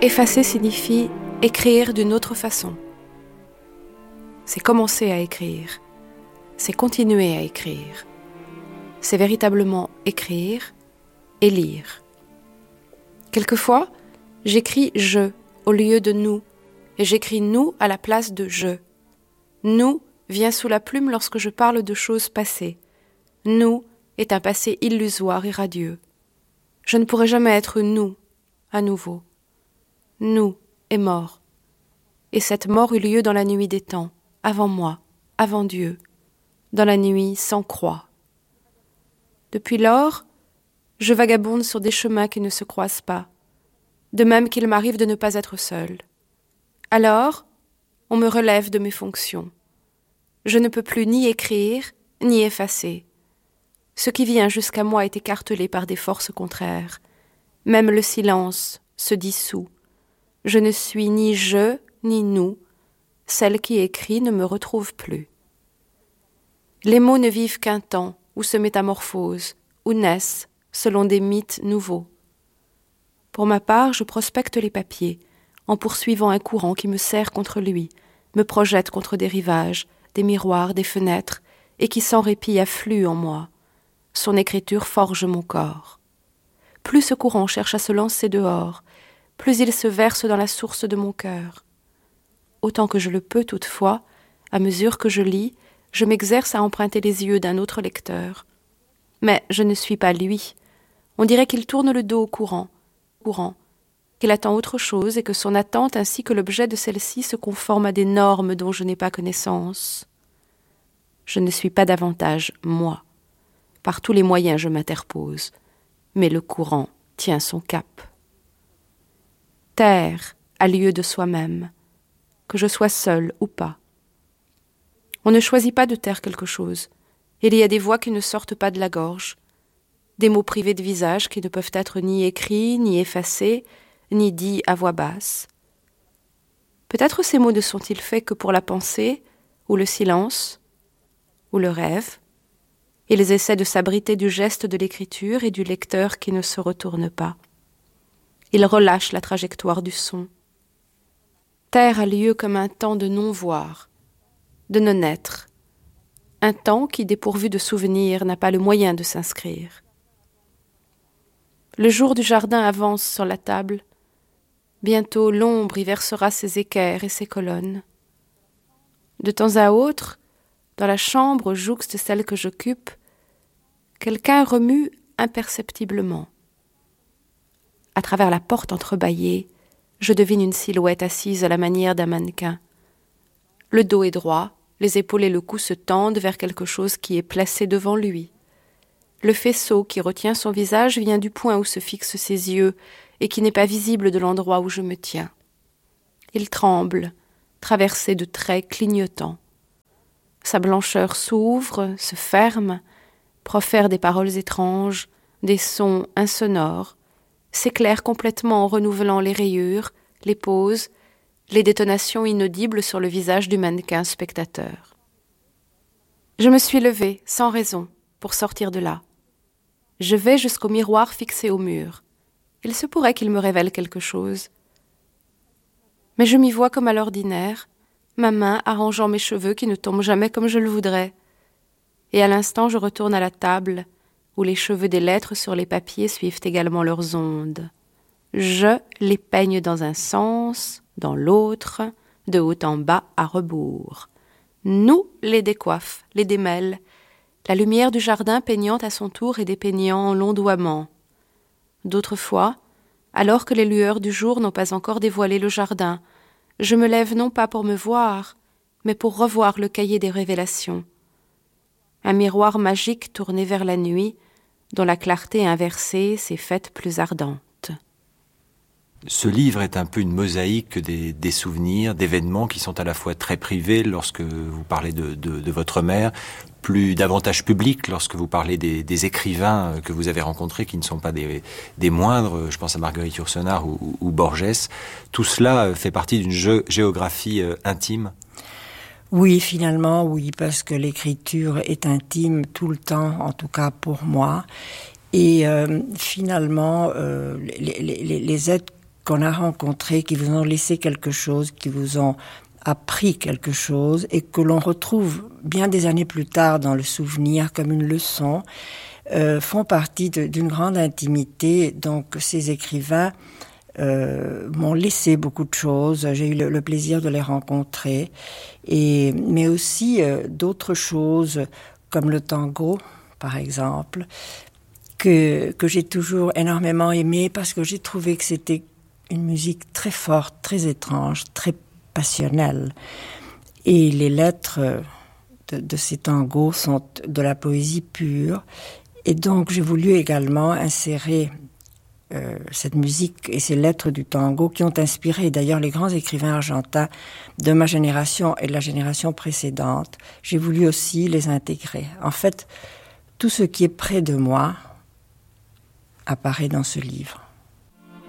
Effacer signifie écrire d'une autre façon. C'est commencer à écrire. C'est continuer à écrire. C'est véritablement écrire et lire. Quelquefois, j'écris « je » au lieu de « nous » et j'écris « nous » à la place de « je ». « Nous » vient sous la plume lorsque je parle de choses passées. « Nous » est un passé illusoire et radieux. Je ne pourrai jamais être « nous » à nouveau. « Nous » est mort. Et cette mort eut lieu dans la nuit des temps, avant moi, avant Dieu, dans la nuit sans croix. Depuis lors, je vagabonde sur des chemins qui ne se croisent pas, de même qu'il m'arrive de ne pas être seule. Alors, on me relève de mes fonctions. Je ne peux plus ni écrire, ni effacer. Ce qui vient jusqu'à moi est écartelé par des forces contraires. Même le silence se dissout. Je ne suis ni je, ni nous. Celle qui écrit ne me retrouve plus. Les mots ne vivent qu'un temps, où se métamorphosent, où naissent, selon des mythes nouveaux. Pour ma part, je prospecte les papiers, en poursuivant un courant qui me serre contre lui, me projette contre des rivages, des miroirs, des fenêtres, et qui sans répit afflue en moi. Son écriture forge mon corps. Plus ce courant cherche à se lancer dehors, plus il se verse dans la source de mon cœur. Autant que je le peux toutefois, à mesure que je lis, je m'exerce à emprunter les yeux d'un autre lecteur. Mais je ne suis pas lui. On dirait qu'il tourne le dos au courant, qu'il attend autre chose et que son attente ainsi que l'objet de celle-ci se conforment à des normes dont je n'ai pas connaissance. Je ne suis pas davantage moi. Par tous les moyens je m'interpose, mais le courant tient son cap. Taire a lieu de soi-même, que je sois seule ou pas. On ne choisit pas de taire quelque chose. Il y a des voix qui ne sortent pas de la gorge, des mots privés de visage qui ne peuvent être ni écrits, ni effacés, ni dits à voix basse. Peut-être ces mots ne sont-ils faits que pour la pensée, ou le silence, ou le rêve. Ils essaient de s'abriter du geste de l'écriture et du lecteur qui ne se retourne pas. Ils relâchent la trajectoire du son. Taire a lieu comme un temps de non-voir, de non-être, un temps qui, dépourvu de souvenirs, n'a pas le moyen de s'inscrire. Le jour du jardin avance sur la table. Bientôt l'ombre y versera ses équerres et ses colonnes. De temps à autre, dans la chambre jouxte celle que j'occupe, quelqu'un remue imperceptiblement. À travers la porte entrebâillée, je devine une silhouette assise à la manière d'un mannequin. Le dos est droit, les épaules et le cou se tendent vers quelque chose qui est placé devant lui. Le faisceau qui retient son visage vient du point où se fixent ses yeux et qui n'est pas visible de l'endroit où je me tiens. Il tremble, traversé de traits clignotants. Sa blancheur s'ouvre, se ferme, profère des paroles étranges, des sons insonores, s'éclaire complètement en renouvelant les rayures, les pauses, les détonations inaudibles sur le visage du mannequin spectateur. Je me suis levée, sans raison, pour sortir de là. Je vais jusqu'au miroir fixé au mur. Il se pourrait qu'il me révèle quelque chose. Mais je m'y vois comme à l'ordinaire, ma main arrangeant mes cheveux qui ne tombent jamais comme je le voudrais. Et à l'instant, je retourne à la table, où les cheveux des lettres sur les papiers suivent également leurs ondes. Je les peigne dans un sens, dans l'autre, de haut en bas à rebours. Nous les décoiffe, les démêle, la lumière du jardin peignant à son tour et dépeignant en l'ondoiement. D'autres fois, alors que les lueurs du jour n'ont pas encore dévoilé le jardin, je me lève non pas pour me voir, mais pour revoir le cahier des révélations. Un miroir magique tourné vers la nuit, dont la clarté inversée s'est faite plus ardente. Ce livre est un peu une mosaïque des souvenirs, d'événements qui sont à la fois très privés lorsque vous parlez de votre mère, plus davantage publics lorsque vous parlez des écrivains que vous avez rencontrés qui ne sont pas des moindres, je pense à Marguerite Yourcenar ou Borges. Tout cela fait partie d'une géographie intime. Oui, finalement, oui, parce que l'écriture est intime tout le temps, en tout cas pour moi. Et finalement, les êtres qu'on a rencontrés, qui vous ont laissé quelque chose, qui vous ont appris quelque chose et que l'on retrouve bien des années plus tard dans le souvenir comme une leçon, font partie d'une grande intimité. Donc ces écrivains m'ont laissé beaucoup de choses. J'ai eu le plaisir de les rencontrer, mais aussi d'autres choses comme le tango, par exemple, que j'ai toujours énormément aimé parce que j'ai trouvé que c'était une musique très forte, très étrange, très passionnelle. Et les lettres de ces tangos sont de la poésie pure. Et donc j'ai voulu également insérer cette musique et ces lettres du tango qui ont inspiré d'ailleurs les grands écrivains argentins de ma génération et de la génération précédente. J'ai voulu aussi les intégrer. En fait, tout ce qui est près de moi apparaît dans ce livre.